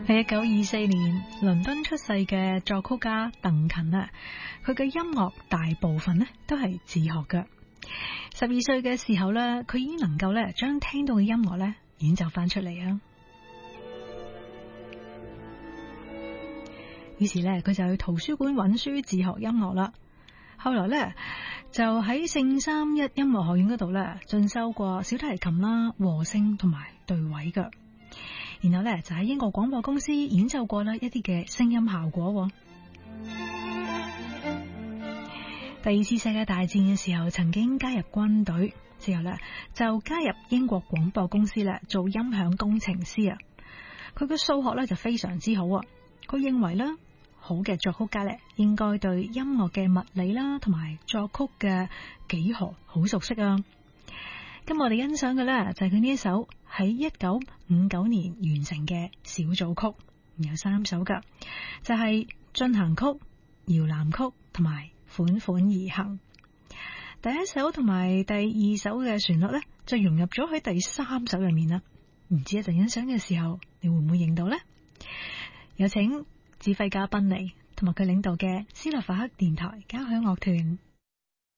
喺1924年倫敦出世嘅作曲家鄧芹啊，佢嘅音樂大部分呢都係自學嘅。12歲嘅時候呢，佢已經能夠呢將聽到嘅音樂呢演奏翻出嚟啊。於是呢，佢就去圖書館揾書自學音樂啦。後來呢，就喺聖三一音樂學院嗰度呢進修過小提琴啦、和聲同埋對位嘅。然後咧就喺英國廣播公司演奏過啦一啲嘅聲音效果。第二次世界大戰嘅時候，曾經加入軍隊，之後咧就加入英國廣播公司啦，做音響工程師啊。佢嘅數學咧就非常之好啊。佢認為咧，好嘅作曲家咧應該對音樂嘅物理啦，同埋作曲嘅幾何好熟悉啊。咁我哋欣賞嘅咧就係佢呢一首喺1959年完成嘅小組曲，有3首噶，就係進行曲、搖籃曲同埋款款而行。第一首同埋第二首嘅旋律咧就融入咗喺第3首入面啦。唔知一陣欣賞嘅時候你會唔會認到呢？有請指揮家賓尼同埋佢領導嘅斯洛伐克電台交響樂團。